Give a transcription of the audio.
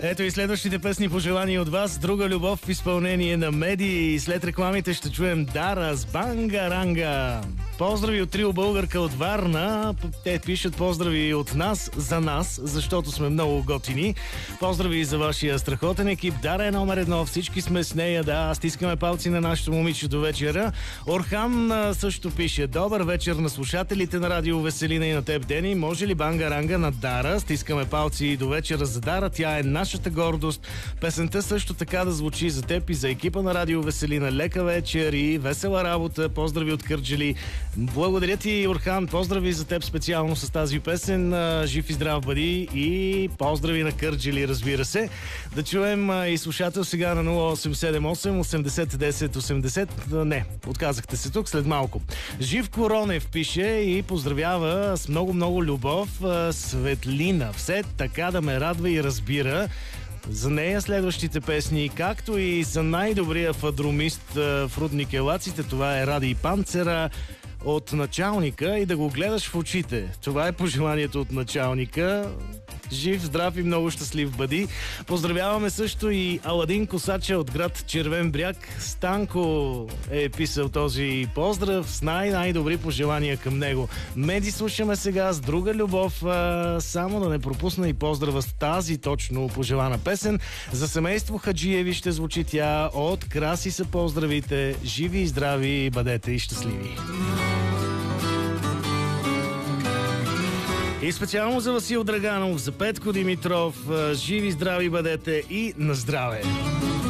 Ето и следващите песни пожелания от вас. Друга любов в изпълнение на Меди. След рекламите ще чуем Дара с Бангаранга. Поздрави от трио Българка от Варна. Те пишат поздрави от нас, за нас, защото сме много готини. Поздрави за вашия страхотен екип. Дара е номер 1. Всички сме с нея. Да, стискаме палци на нашето момиче до вечера. Орхан също пише: добър вечер на слушателите на Радио Веселина и на теб, Дени. Може ли Бангаранга на Дара? Стискаме палци и до вечера за Дара. Тя е нашата гордост. Песента също така да звучи за теб и за екипа на Радио Веселина. Лека вечер и весела работа. Поздрави от Кърджали. Благодаря ти, Орхан. Поздрави за теб специално с тази песен. Жив и здрав бъди и поздрави на Кърджали, разбира се. Да чуем и слушател сега на 0878 80 10 80. Не, отказахте се тук след малко. Жив Коронев пише и поздравява с много любов Светлина. Все така да ме радва и разбира. За нея следващите песни, както и за най-добрия фадромист в Рудник Елаците, това е Ради Панцера от началника, и да го гледаш в очите. Това е пожеланието от началника. Жив, здрав и много щастлив бъди. Поздравяваме също и Аладин Косача от град Червен бряг. Станко е писал този поздрав с най-добри пожелания към него. Меди слушаме сега с друга любов. Само да не пропусна и поздрава с тази точно пожелана песен. За семейство Хаджиеви ще звучи тя. От Краси са поздравите. Живи и здрави бъдете и щастливи. И специално за Васил Драганов, за Петко Димитров, живи, здрави бъдете и на здраве!